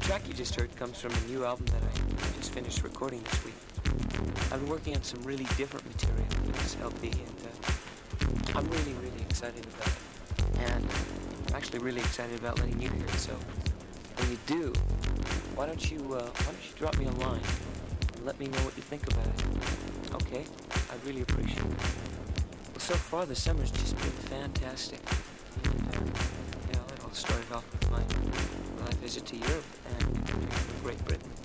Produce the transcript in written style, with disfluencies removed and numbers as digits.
track you just heard comes from a new album that I just finished recording this week. I've been working on some really different material for this LP, and I'm really, really excited about it. And I'm actually really excited about letting you hear it. So when you do, why don't you drop me a line and let me know what you think about it? Okay, I'd really appreciate it. Well, so far the summer's just been fantastic. And, it all started off with my visit to Europe and Great Britain.